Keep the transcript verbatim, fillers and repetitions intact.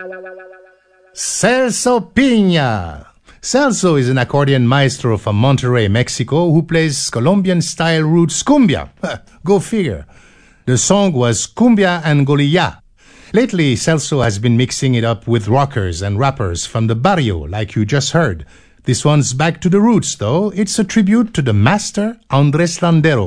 Celso Piña. Celso is an accordion maestro from Monterrey, Mexico, who plays Colombian-style roots cumbia. Go figure. The song was Cumbia Angolilla. Lately, Celso has been mixing it up with rockers and rappers from the barrio, like you just heard. This one's back to the roots, though. It's a tribute to the master, Andres Landero.